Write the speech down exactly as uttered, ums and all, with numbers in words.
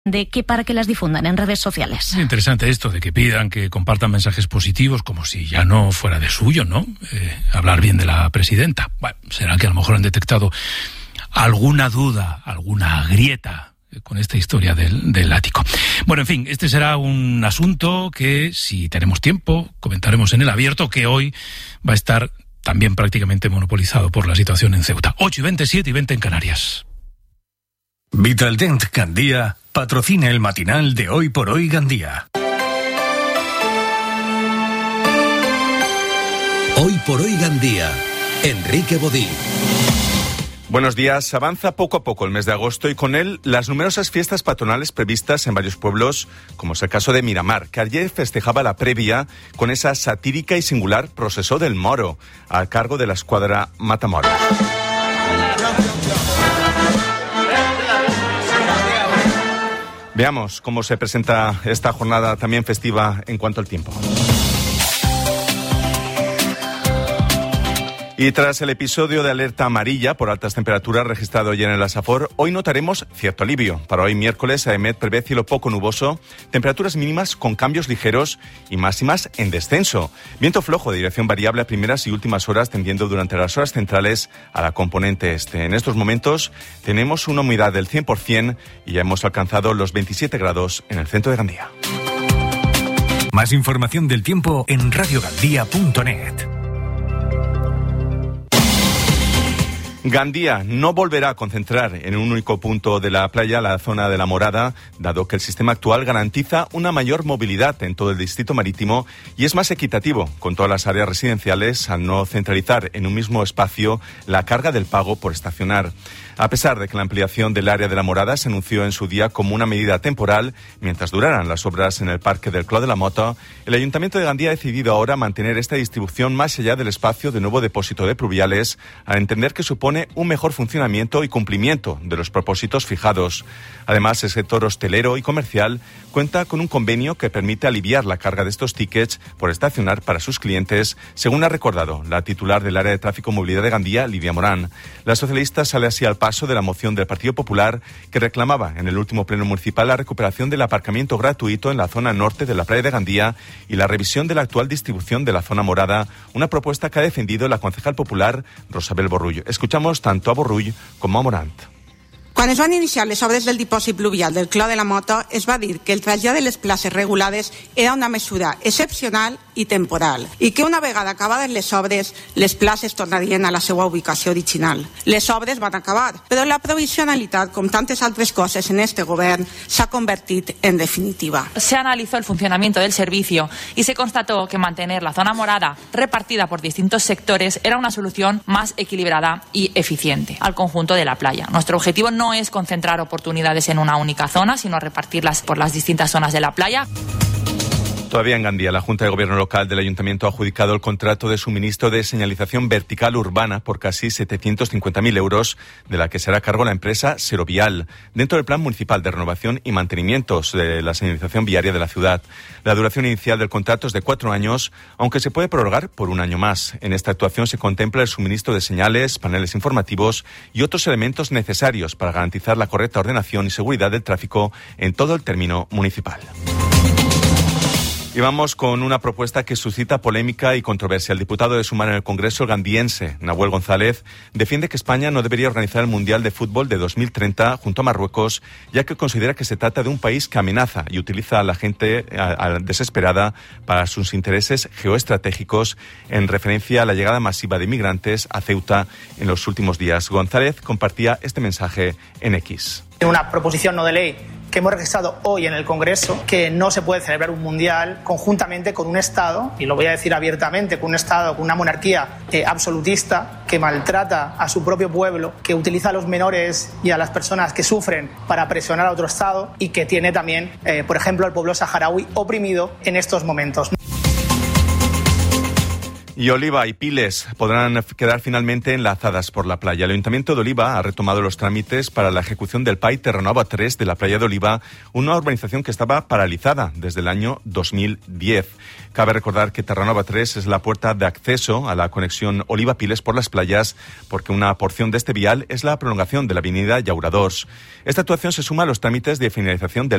de que para que las difundan en redes sociales. Es interesante esto de que pidan que compartan mensajes positivos como si ya no fuera de suyo, ¿no? Eh, hablar bien de la presidenta. Bueno, será que a lo mejor han detectado alguna duda, alguna grieta con esta historia del, del ático. Bueno, en fin, este será un asunto que, si tenemos tiempo, comentaremos en El Abierto, que hoy va a estar también prácticamente monopolizado por la situación en Ceuta. ocho y veinte, siete y veinte en Canarias. Vitaldent Gandía patrocina el matinal de Hoy por Hoy Gandía. Hoy por Hoy Gandía, Enrique Bodí. Buenos días. Avanza poco a poco el mes de agosto y con él las numerosas fiestas patronales previstas en varios pueblos, como es el caso de Miramar, que ayer festejaba la previa con esa satírica y singular Procesó del Moro, a cargo de la escuadra Matamoros. Veamos cómo se presenta esta jornada también festiva en cuanto al tiempo. Y tras el episodio de alerta amarilla por altas temperaturas registrado ayer en el Asafor, hoy notaremos cierto alivio. Para hoy miércoles, AEMET prevé cielo poco nuboso, temperaturas mínimas con cambios ligeros y máximas en descenso. Viento flojo de dirección variable a primeras y últimas horas, tendiendo durante las horas centrales a la componente este. En estos momentos tenemos una humedad del cien por ciento y ya hemos alcanzado los veintisiete grados en el centro de Gandía. Más información del tiempo en radio gandía punto net. Gandía no volverá a concentrar en un único punto de la playa la zona de La Morada, dado que el sistema actual garantiza una mayor movilidad en todo el distrito marítimo y es más equitativo con todas las áreas residenciales al no centralizar en un mismo espacio la carga del pago por estacionar. A pesar de que la ampliación del área de La Morada se anunció en su día como una medida temporal, mientras duraran las obras en el Parque del Clos de la Mota, el Ayuntamiento de Gandía ha decidido ahora mantener esta distribución más allá del espacio de nuevo depósito de pluviales, al entender que supone un mejor funcionamiento y cumplimiento de los propósitos fijados. Además, el sector hostelero y comercial cuenta con un convenio que permite aliviar la carga de estos tickets por estacionar para sus clientes, según ha recordado la titular del área de tráfico y movilidad de Gandía, Lidia Morán. La socialista sale así al paso de la moción del Partido Popular que reclamaba en el último pleno municipal la recuperación del aparcamiento gratuito en la zona norte de la playa de Gandía y la revisión de la actual distribución de la zona morada, una propuesta que ha defendido la concejal popular Rosabel Borrull. Escuchamos tanto a Borrull com a Morant. Quan es van iniciar les obres del dipòsit pluvial del Clos de la Mota, es va dir que el trasllat de les places regulades era una mesura excepcional i temporal, i que una vegada acabades les obres, les places tornarien a la seva ubicació original. Les obres van acabar, però la provisionalitat, com tantes altres coses en este govern, s'ha convertit en definitiva. Se analizó el funcionamiento del servicio y se constató que mantener la zona morada repartida por distintos sectores era una solución más equilibrada y eficiente al conjunto de la playa. Nuestro objetivo no es concentrar oportunidades en una única zona, sino repartirlas por las distintas zonas de la playa. Todavía en Gandía, la Junta de Gobierno Local del Ayuntamiento ha adjudicado el contrato de suministro de señalización vertical urbana por casi setecientos cincuenta mil euros, de la que será a cargo la empresa Serovial, dentro del Plan Municipal de Renovación y Mantenimientos de la señalización viaria de la ciudad. La duración inicial del contrato es de cuatro años, aunque se puede prorrogar por un año más. En esta actuación se contempla el suministro de señales, paneles informativos y otros elementos necesarios para garantizar la correcta ordenación y seguridad del tráfico en todo el término municipal. Y vamos con una propuesta que suscita polémica y controversia. El diputado de Sumar en el Congreso, el gandiense Nahuel González, defiende que España no debería organizar el Mundial de Fútbol de dos mil treinta junto a Marruecos, ya que considera que se trata de un país que amenaza y utiliza a la gente a, a, desesperada para sus intereses geoestratégicos, en referencia a la llegada masiva de inmigrantes a Ceuta en los últimos días. González compartía este mensaje en X. Una proposición no de ley que hemos registrado hoy en el Congreso, que no se puede celebrar un mundial conjuntamente con un Estado, y lo voy a decir abiertamente, con un Estado, con una monarquía eh, absolutista que maltrata a su propio pueblo, que utiliza a los menores y a las personas que sufren para presionar a otro Estado y que tiene también, eh, por ejemplo, al pueblo saharaui oprimido en estos momentos. Y Oliva y Piles podrán quedar finalmente enlazadas por la playa. El Ayuntamiento de Oliva ha retomado los trámites para la ejecución del P A I Terranova tres de la playa de Oliva, una urbanización que estaba paralizada desde el año dos mil diez. Cabe recordar que Terranova tres es la puerta de acceso a la conexión Oliva-Piles por las playas, porque una porción de este vial es la prolongación de la avenida Llauradors. Esta actuación se suma a los trámites de finalización del